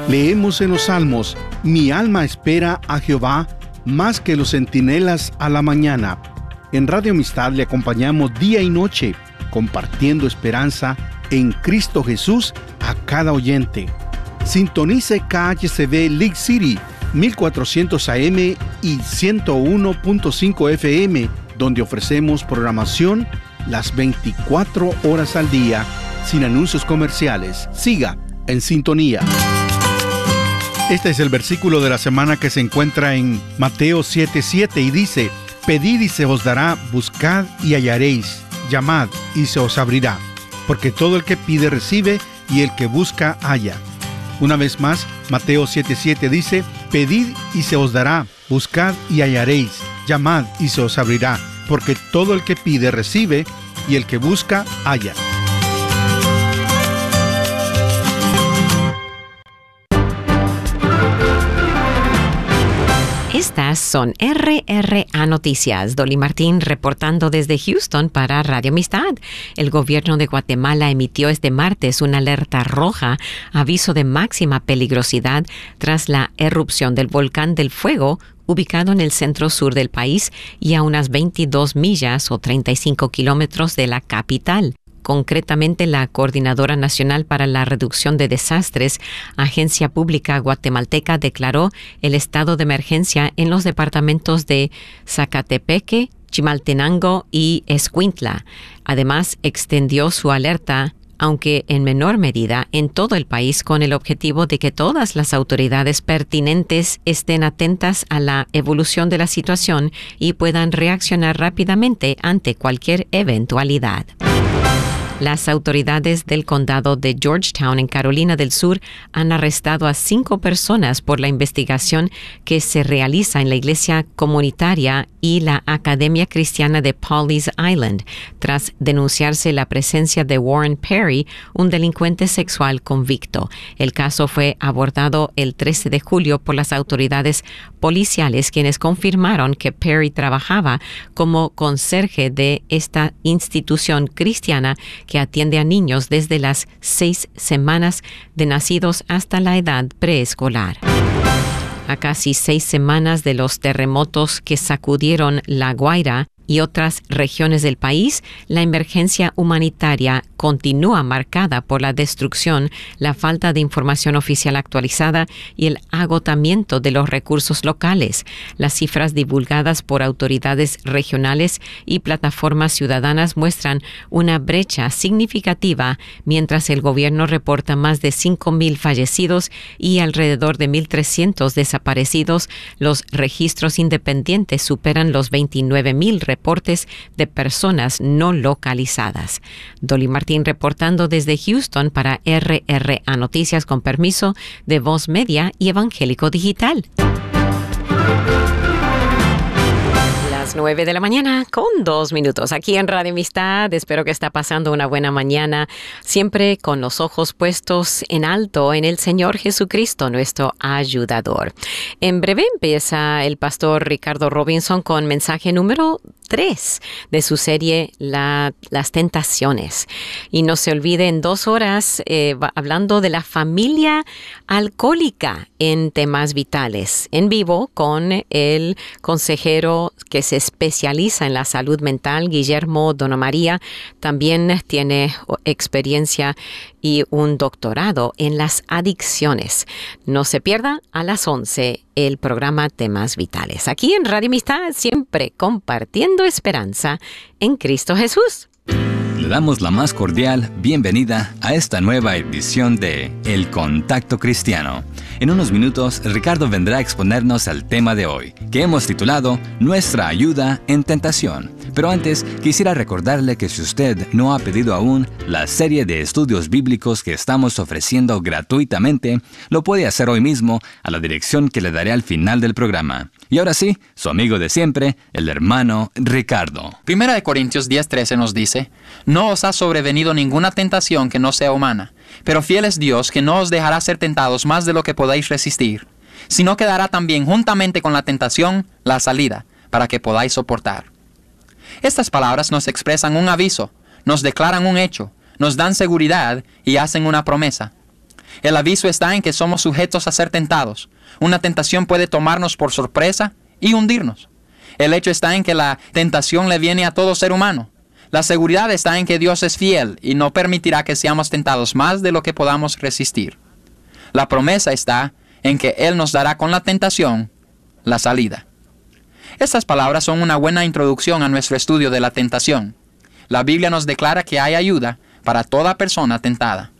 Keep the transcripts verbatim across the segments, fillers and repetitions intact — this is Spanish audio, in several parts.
Leemos en los Salmos: mi alma espera a Jehová más que los centinelas a la mañana. En Radio Amistad le acompañamos día y noche, compartiendo esperanza en Cristo Jesús a cada oyente. Sintonice K H C B League City, mil cuatrocientos A M y ciento uno punto cinco F M, donde ofrecemos programación las veinticuatro horas al día, sin anuncios comerciales. Siga en sintonía. Este es el versículo de la semana que se encuentra en Mateo siete siete y dice: pedid y se os dará, buscad y hallaréis, llamad y se os abrirá, porque todo el que pide recibe, y el que busca halla. Una vez más, Mateo siete siete dice: pedid y se os dará, buscad y hallaréis, llamad y se os abrirá, porque todo el que pide recibe, y el que busca halla. Estas son R R A Noticias. Dolly Martín reportando desde Houston para Radio Amistad. El gobierno de Guatemala emitió este martes una alerta roja, aviso de máxima peligrosidad, tras la erupción del volcán del Fuego, ubicado en el centro-sur del país y a unas veintidós millas o treinta y cinco kilómetros de la capital. Concretamente, la Coordinadora Nacional para la Reducción de Desastres, agencia pública guatemalteca, declaró el estado de emergencia en los departamentos de Zacatepeque, Chimaltenango y Escuintla. Además, extendió su alerta, aunque en menor medida, en todo el país, con el objetivo de que todas las autoridades pertinentes estén atentas a la evolución de la situación y puedan reaccionar rápidamente ante cualquier eventualidad. Las autoridades del condado de Georgetown, en Carolina del Sur, han arrestado a cinco personas por la investigación que se realiza en la iglesia comunitaria y la Academia Cristiana de Pawleys Island, tras denunciarse la presencia de Warren Perry, un delincuente sexual convicto. El caso fue abordado el trece de julio por las autoridades policiales, quienes confirmaron que Perry trabajaba como conserje de esta institución cristiana que atiende a niños desde las seis semanas de nacidos hasta la edad preescolar. A casi seis semanas de los terremotos que sacudieron La Guaira y otras regiones del país, la emergencia humanitaria continúa marcada por la destrucción, la falta de información oficial actualizada y el agotamiento de los recursos locales. Las cifras divulgadas por autoridades regionales y plataformas ciudadanas muestran una brecha significativa, mientras el gobierno reporta más de cinco mil fallecidos y alrededor de mil trescientos desaparecidos. Los registros independientes superan los veintinueve mil reportes de personas no localizadas. Dolly Martín reportando desde Houston para R R A Noticias, con permiso de Voz Media y Evangélico Digital. nueve de la mañana con dos minutos aquí en Radio Amistad. Espero que está pasando una buena mañana, siempre con los ojos puestos en alto en el Señor Jesucristo, nuestro ayudador. En breve empieza el pastor Ricardo Robinson con mensaje número tres de su serie La, Las Tentaciones. Y no se olvide, en dos horas, eh, va hablando de la familia alcohólica en temas vitales, en vivo con el consejero que se especializa en la salud mental, Guillermo Donamaría. También tiene experiencia y un doctorado en las adicciones. No se pierda a las once el programa Temas Vitales. Aquí en Radio Amistad, siempre compartiendo esperanza en Cristo Jesús. Le damos la más cordial bienvenida a esta nueva edición de El Contacto Cristiano. En unos minutos, Ricardo vendrá a exponernos al tema de hoy, que hemos titulado Nuestra ayuda en tentación. Pero antes, quisiera recordarle que si usted no ha pedido aún la serie de estudios bíblicos que estamos ofreciendo gratuitamente, lo puede hacer hoy mismo a la dirección que le daré al final del programa. Y ahora sí, su amigo de siempre, el hermano Ricardo. Primera de Corintios diez trece nos dice: No os ha sobrevenido ninguna tentación que no sea humana, pero fiel es Dios, que no os dejará ser tentados más de lo que podáis resistir, sino que dará también juntamente con la tentación la salida, para que podáis soportar. Estas palabras nos expresan un aviso, nos declaran un hecho, nos dan seguridad y hacen una promesa. El aviso está en que somos sujetos a ser tentados. Una tentación puede tomarnos por sorpresa y hundirnos. El hecho está en que la tentación le viene a todo ser humano. La seguridad está en que Dios es fiel y no permitirá que seamos tentados más de lo que podamos resistir. La promesa está en que Él nos dará con la tentación la salida. Estas palabras son una buena introducción a nuestro estudio de la tentación. La Biblia nos declara que hay ayuda para toda persona tentada.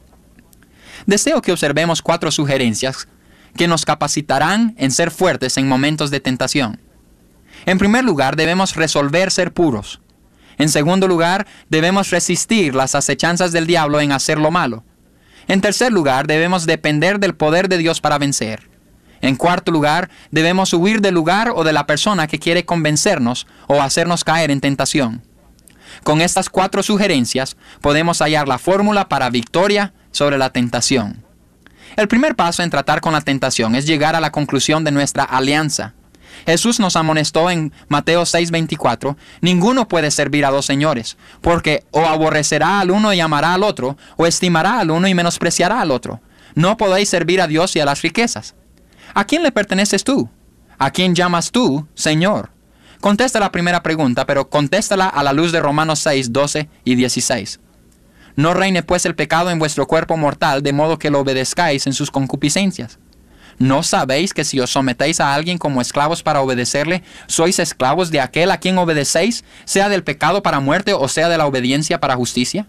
Deseo que observemos cuatro sugerencias que nos capacitarán en ser fuertes en momentos de tentación. En primer lugar, debemos resolver ser puros. En segundo lugar, debemos resistir las acechanzas del diablo en hacer lo malo. En tercer lugar, debemos depender del poder de Dios para vencer. En cuarto lugar, debemos huir del lugar o de la persona que quiere convencernos o hacernos caer en tentación. Con estas cuatro sugerencias, podemos hallar la fórmula para victoria sobre la tentación. El primer paso en tratar con la tentación es llegar a la conclusión de nuestra alianza. Jesús nos amonestó en Mateo seis veinticuatro, ninguno puede servir a dos señores, porque o aborrecerá al uno y amará al otro, o estimará al uno y menospreciará al otro. No podéis servir a Dios y a las riquezas. ¿A quién le perteneces tú? ¿A quién llamas tú, Señor? Contesta la primera pregunta, pero contéstala a la luz de Romanos seis, doce y dieciséis. No reine pues el pecado en vuestro cuerpo mortal, de modo que lo obedezcáis en sus concupiscencias. ¿No sabéis que si os sometéis a alguien como esclavos para obedecerle, sois esclavos de aquel a quien obedecéis, sea del pecado para muerte o sea de la obediencia para justicia?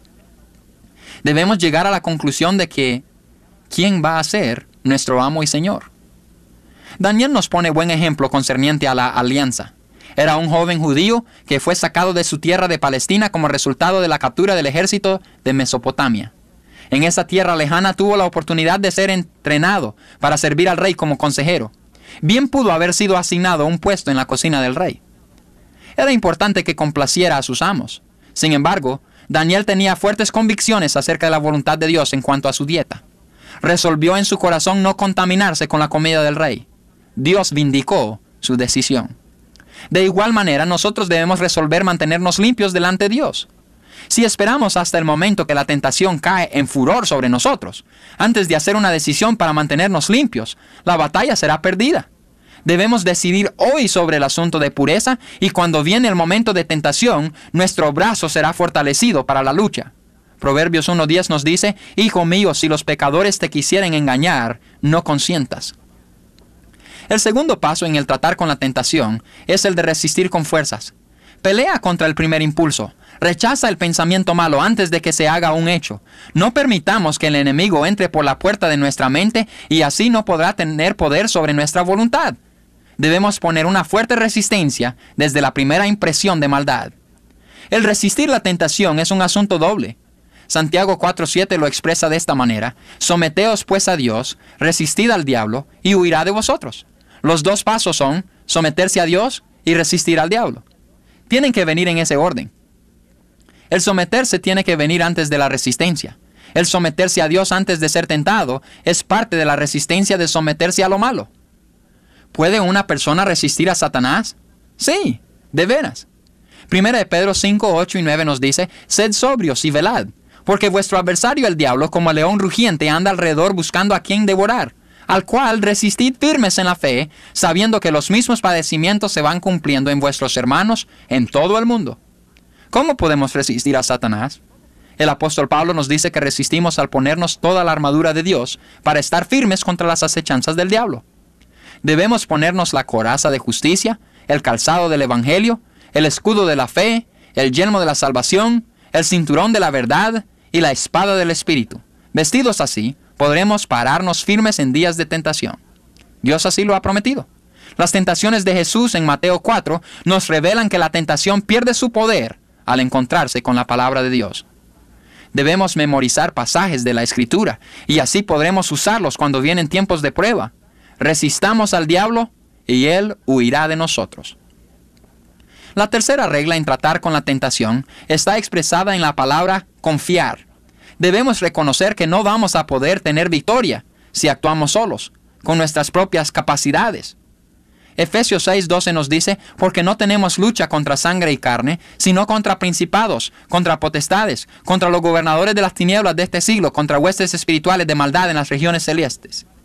Debemos llegar a la conclusión de que, ¿quién va a ser nuestro amo y Señor? Daniel nos pone buen ejemplo concerniente a la alianza. Era un joven judío que fue sacado de su tierra de Palestina como resultado de la captura del ejército de Mesopotamia. En esa tierra lejana tuvo la oportunidad de ser entrenado para servir al rey como consejero. Bien pudo haber sido asignado un puesto en la cocina del rey. Era importante que complaciera a sus amos. Sin embargo, Daniel tenía fuertes convicciones acerca de la voluntad de Dios en cuanto a su dieta. Resolvió en su corazón no contaminarse con la comida del rey. Dios vindicó su decisión. De igual manera, nosotros debemos resolver mantenernos limpios delante de Dios. Si esperamos hasta el momento que la tentación cae en furor sobre nosotros, antes de hacer una decisión para mantenernos limpios, la batalla será perdida. Debemos decidir hoy sobre el asunto de pureza y cuando viene el momento de tentación, nuestro brazo será fortalecido para la lucha. Proverbios uno diez nos dice, Hijo mío, si los pecadores te quisieren engañar, no consientas. El segundo paso en el tratar con la tentación es el de resistir con fuerzas. Pelea contra el primer impulso. Rechaza el pensamiento malo antes de que se haga un hecho. No permitamos que el enemigo entre por la puerta de nuestra mente y así no podrá tener poder sobre nuestra voluntad. Debemos poner una fuerte resistencia desde la primera impresión de maldad. El resistir la tentación es un asunto doble. Santiago cuatro siete lo expresa de esta manera: Someteos pues a Dios, resistid al diablo y huirá de vosotros. Los dos pasos son someterse a Dios y resistir al diablo. Tienen que venir en ese orden. El someterse tiene que venir antes de la resistencia. El someterse a Dios antes de ser tentado es parte de la resistencia de someterse a lo malo. ¿Puede una persona resistir a Satanás? Sí, de veras. Primera de Pedro cinco, ocho y nueve nos dice, Sed sobrios y velad, porque vuestro adversario el diablo, como león rugiente, anda alrededor buscando a quien devorar, al cual resistid firmes en la fe, sabiendo que los mismos padecimientos se van cumpliendo en vuestros hermanos en todo el mundo. ¿Cómo podemos resistir a Satanás? El apóstol Pablo nos dice que resistimos al ponernos toda la armadura de Dios para estar firmes contra las acechanzas del diablo. Debemos ponernos la coraza de justicia, el calzado del evangelio, el escudo de la fe, el yelmo de la salvación, el cinturón de la verdad y la espada del Espíritu. Vestidos así, podremos pararnos firmes en días de tentación. Dios así lo ha prometido. Las tentaciones de Jesús en Mateo cuatro nos revelan que la tentación pierde su poder al encontrarse con la palabra de Dios. Debemos memorizar pasajes de la Escritura y así podremos usarlos cuando vienen tiempos de prueba. Resistamos al diablo y él huirá de nosotros. La tercera regla en tratar con la tentación está expresada en la palabra confiar. Debemos reconocer que no vamos a poder tener victoria si actuamos solos, con nuestras propias capacidades. Efesios seis doce nos dice, porque no tenemos lucha contra sangre y carne, sino contra principados, contra potestades, contra los gobernadores de las tinieblas de este siglo, contra huestes espirituales de maldad en las regiones celestes.